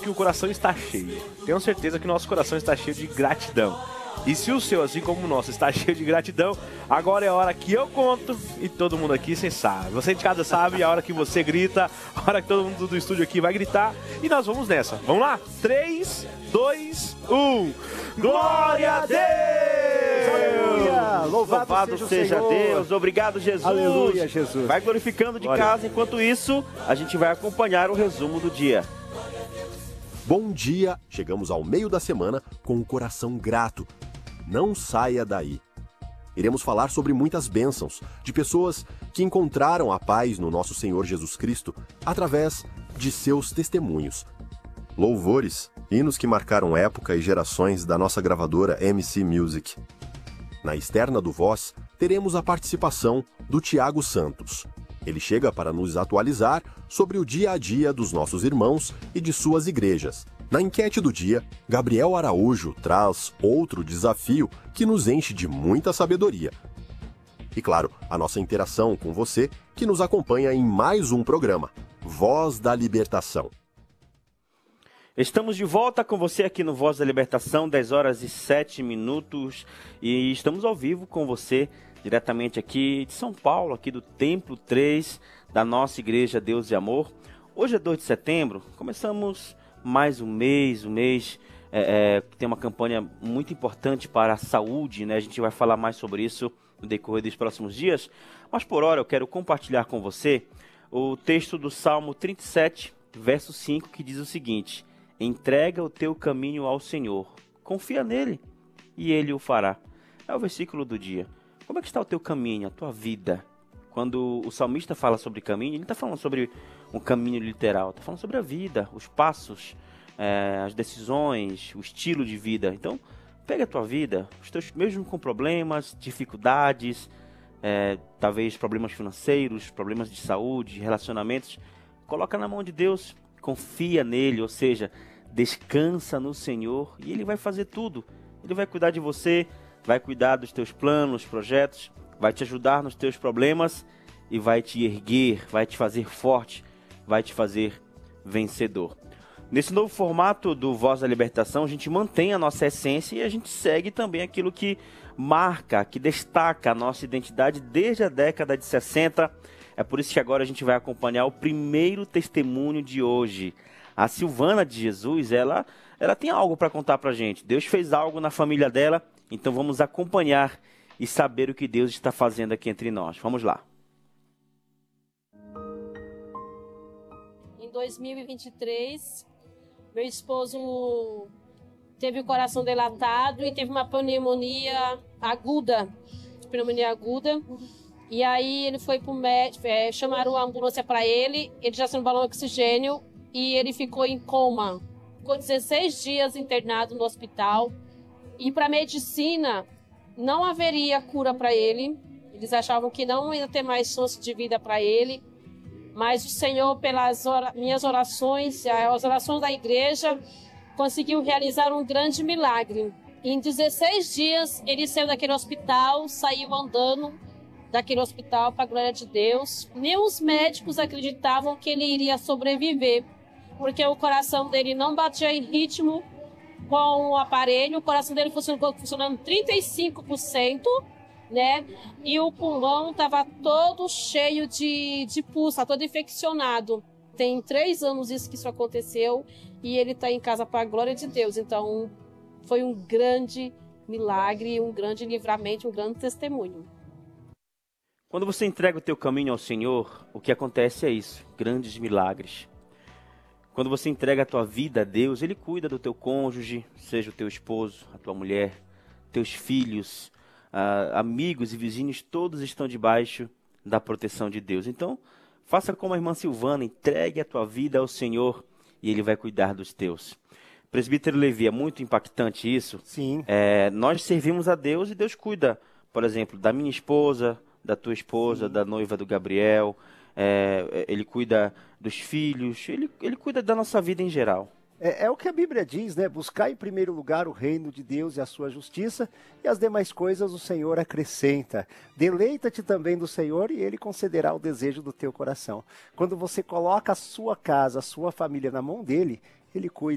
que o coração está cheio. Tenho certeza que o nosso coração está cheio de gratidão. E se o seu, assim como o nosso, está cheio de gratidão, agora é a hora que eu conto e todo mundo aqui, você sabe. Você de casa sabe, a hora que você grita, a hora que todo mundo do estúdio aqui vai gritar. E nós vamos nessa. Vamos lá? 3, 2, 1. Glória a Deus! Aleluia! Louvado seja Deus! Obrigado, Jesus! Aleluia, Jesus! Vai glorificando de casa. Enquanto isso, a gente vai acompanhar o resumo do dia. Bom dia! Chegamos ao meio da semana com o coração grato. Não saia daí. Iremos falar sobre muitas bênçãos de pessoas que encontraram a paz no nosso Senhor Jesus Cristo através de seus testemunhos. Louvores, hinos que marcaram época e gerações da nossa gravadora MC Music. Na externa do Voz, teremos a participação do Tiago Santos. Ele chega para nos atualizar sobre o dia a dia dos nossos irmãos e de suas igrejas. Na enquete do dia, Gabriel Araújo traz outro desafio que nos enche de muita sabedoria. E claro, a nossa interação com você que nos acompanha em mais um programa, Voz da Libertação. Estamos de volta com você aqui no Voz da Libertação, 10 horas e 7 minutos. E estamos ao vivo com você, diretamente aqui de São Paulo, aqui do Templo 3 da nossa Igreja Deus e Amor. Hoje é 2 de setembro, começamos mais um mês que tem uma campanha muito importante para a saúde, né? A gente vai falar mais sobre isso no decorrer dos próximos dias. Mas por hora eu quero compartilhar com você o texto do Salmo 37, verso 5, que diz o seguinte: entrega o teu caminho ao Senhor, confia nele e ele o fará. É o versículo do dia. Como é que está o teu caminho, a tua vida? Quando o salmista fala sobre caminho, ele não está falando sobre um caminho literal, está falando sobre a vida, os passos, as decisões, o estilo de vida. Então, pega a tua vida, os teus, mesmo com problemas, dificuldades, talvez problemas financeiros, problemas de saúde, relacionamentos, coloca na mão de Deus, confia nele, ou seja, descansa no Senhor e ele vai fazer tudo. Ele vai cuidar de você, vai cuidar dos teus planos, projetos, vai te ajudar nos teus problemas e vai te erguer, vai te fazer forte, vai te fazer vencedor. Nesse novo formato do Voz da Libertação, a gente mantém a nossa essência e a gente segue também aquilo que marca, que destaca a nossa identidade desde a década de 60. É por isso que agora a gente vai acompanhar o primeiro testemunho de hoje. A Silvana de Jesus, ela tem algo para contar para a gente. Deus fez algo na família dela, então vamos acompanhar e saber o que Deus está fazendo aqui entre nós. Vamos lá. Em 2023, meu esposo teve o coração dilatado e teve uma pneumonia aguda. E aí ele foi para o médico, chamaram a ambulância para ele já saiu no balão de oxigênio e ele ficou em coma. Ficou 16 dias internado no hospital. E para a medicina, não haveria cura para ele. Eles achavam que não ia ter mais chance de vida para ele. Mas o Senhor, pelas minhas orações, as orações da igreja, conseguiu realizar um grande milagre. Em 16 dias, ele saiu daquele hospital, saiu andando daquele hospital, para a glória de Deus. Nem os médicos acreditavam que ele iria sobreviver, porque o coração dele não batia em ritmo com o aparelho, o coração dele funcionando 35%, né? E o pulmão estava todo cheio de pus, todo infeccionado. Tem 3 anos que isso aconteceu e ele está em casa para a glória de Deus. Então, foi um grande milagre, um grande livramento, um grande testemunho. Quando você entrega o teu caminho ao Senhor, o que acontece é isso, grandes milagres. Quando você entrega a tua vida a Deus, Ele cuida do teu cônjuge, seja o teu esposo, a tua mulher, teus filhos, amigos e vizinhos, todos estão debaixo da proteção de Deus. Então, faça como a irmã Silvana, entregue a tua vida ao Senhor e Ele vai cuidar dos teus. Presbítero Levi, é muito impactante isso. Sim. Nós servimos a Deus e Deus cuida, por exemplo, da minha esposa, da tua esposa, da noiva do Gabriel. Ele cuida dos filhos, ele cuida da nossa vida em geral. É o que a Bíblia diz, né? Buscar em primeiro lugar o reino de Deus e a sua justiça, e as demais coisas o Senhor acrescenta. Deleita-te também do Senhor e Ele concederá o desejo do teu coração. Quando você coloca a sua casa, a sua família na mão dele, Ele cuida.